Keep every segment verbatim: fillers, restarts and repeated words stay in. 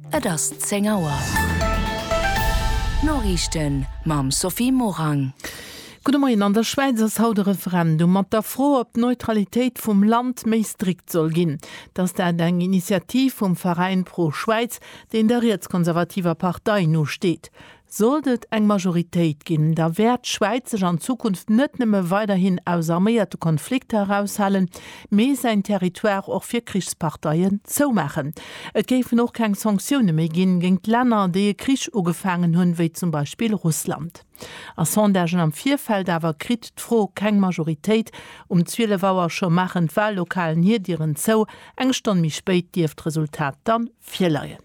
et ass zehn Auer. Norrichten mam Sophie Morang. Gudemorgen, an der Schweiz ass haut Referendum mat der froh op Neutralitéit vum Land méi strikt soll ginn. Dats dat eng Initiativ vum Verein Pro Schweiz, den der rechtskonservativer Partei no steht. Sollt eng Majoritéit ginn, da werd Schweizech an Zukunft net nimme weiterhin aus arméierte Konflikte heraushalen, mé sein Territoire och fir Krichsparteien zou machen. Et géif noch keng Sanktionune méi ginn géint Länner, déi e Krich ugefangen hunn, wéi zum Beispiel Russland. A Sondagen am Vierfeld awer krit d'Fro keng Majoritéit, um Zwielewauer scho machen Wahllokalen hier Dieren zou, eng stonn mi spéit Dieft Resultat dann firleiien.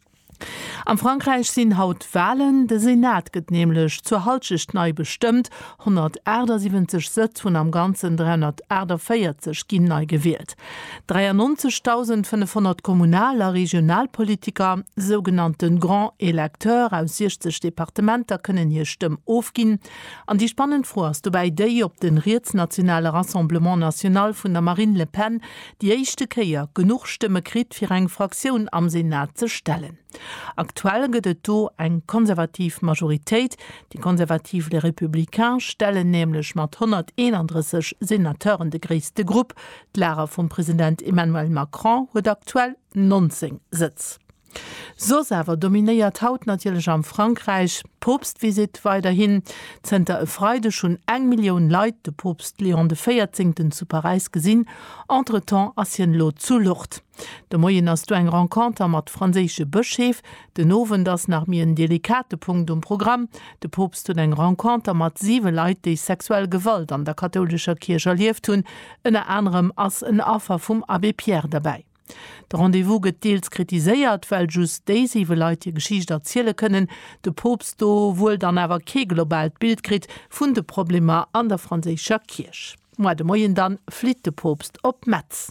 Am Frankreich sinn haut Wahlen, de Senat gët nämlich zur Haltschicht neu bestimmt, hundertsiebzig Sitz vun am ganzen dreihundertvierzig ginn neu gewählt. dreiundneunzigtausendfünfhundert kommunaler Regionalpolitiker, sogenannten Grand Electeur aus sechzig Departementer können hier Stimm aufgin. An die spannend vorst du bei déi op den Rätsnationale Rassemblement National vun der Marine Le Pen die eischchte Keier genug Stimme krit fir eng Fraktion am Senat zu stellen. Aktuell gëtt do eng konservativ Majoritéit. Die konservative Les Républicains stellen nämlich mat hunderteinunddreißig Senateuren de gréste Gruppe. D'Lärer vum Präsident Emmanuel Macron huet aktuell neunzehn Sitz. So sewer dominéiert haut natürlich am Frankreich. Popstvisit weiterhin zenter e Freude schon eng Million Leiit de Popst Leon de vierzehnten zu Paris gesinn, entretemps asien lo zu Lucht. De Moien ass du eng Rencontre mat franzésche Bëchef, den Nowen das nach mir en delikate Punkt um Programm, de Popst hun eng Rencontre mat sieben Leiit, déi sexuell Gewalt an der katholischer Kirche lieft hun, ënner anderem ass en Affer vum Abbé Pierre dabei. De Rendevous gët deels kritiséiert, well just déisiwe Leute Geschicht erziele kënnen, de Popst do wouel dann awer ke globalt Bild krit vun de Probleme an der franzécher Kirch. Moi de Moien dann flit de Popst op Metz.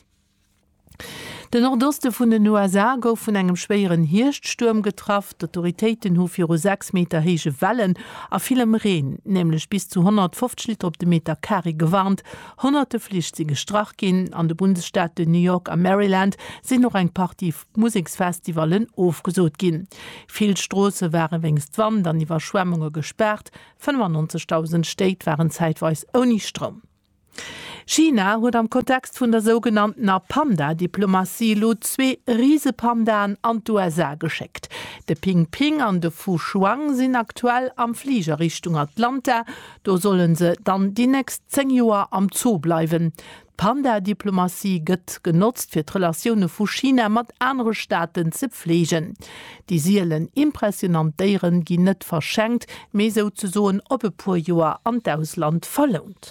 Den Nordoste vun den U S A gouf vun engem schwéieren Hirchtsturm getraff, d'Autoritéiten hu fir sechs Meter hege Wellen a vielem Reen, nämlich bis zu hundertfünfzig Liter op de Meter Carry gewarnt, hunderte pflichtige Strach gin an de Bundesstaat New York a Maryland sinn noch eng Party Musiksfestivalen aufgesot gin. Viel Strosse waren wengst wann, dann iwwer Schwemmunge gesperrt, fünfundneunzigtausend Städte waren zeitweis ohne Strom. China huet am Kontext vun der sogenannten Panda-Diplomatie lo zwe Riesepandan an d'U S A gescheckt. De Ping-Ping an de Fushuang sinn aktuell am Flieger Richtung Atlanta, do sollen se dann die nächst zehn Joer am Zoo bleiwen. Panda-Diplomatie gëtt genutzt fir d'Relationune vu China mat andere Staaten ze pflegen. Die Seelen impressionant Dieren gin net verschenkt, me so zu soen op e puer Joer an d'Ausland verlohnt.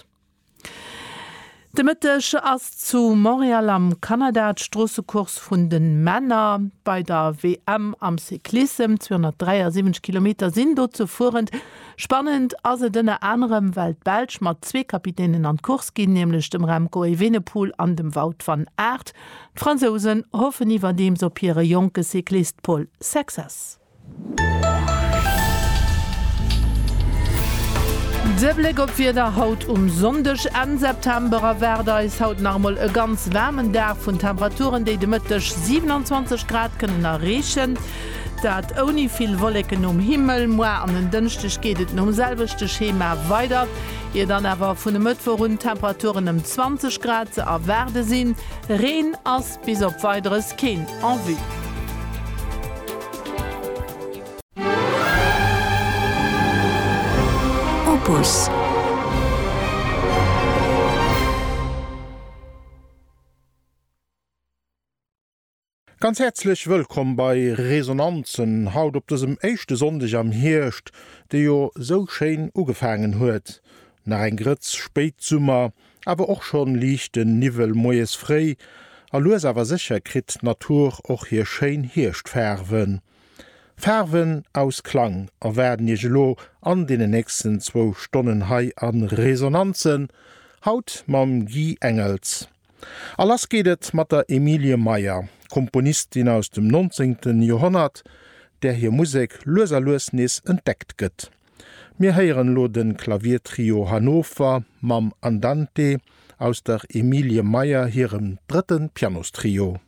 De Mittech ass zu Montreal am Kanada d'Strossekurs vun den Männer bei der W M am Cyklism zweihundertdreiundsiebzig Kilometer sinn do zu fuhrend. Spannend as se dënne anderem Welt Belsch mat zwe Kapitänen an Kurs gin, nämlich dem Remco Evenepoel an dem Wout van Aert. Franzosen hoffen iwwer dem so Pierre Jonke Cyclist Paul Success. De Blick op wie der Haut um sondech en Septemberer Werder is haut normal e ganz wärmen der vun Temperaturen, déi de Mëttech siebenundzwanzig Grad kënnen errechen. Dat oni viel Wollecken um Himmel, moi an den Dënchtech gehtet um selbechte Schema weiter. Ihr dann awer vun de Mëttwoch rund Temperaturen um zwanzig Grad ze erwerde sinn, Reen ass bis op weiteres Kind en vue. Opus. Ganz herzlich willkommen bei Resonanzen, haut op diesem echte Sonntag am Hirscht, der jo so schön ugefangen huet. Nach ein Gritz Spätsummer, aber auch schon liegt den Nivel moes frei, a lues aber sicher krit Natur auch hier schön Hirscht färven. Färven aus Klang erwerden je lo an den nächsten zwei Stunden hai an Resonanzen, haut mam Guy Engels. Alles gehtet mat der Emilie Meyer, Komponistin aus dem neunzehnten Jahrhundert, der hier Musik loserlösnis entdeckt gëtt. Mir heieren lo den Klaviertrio Hannover, mam Andante, aus der Emilie Meyer hirem dritten Pianostrio.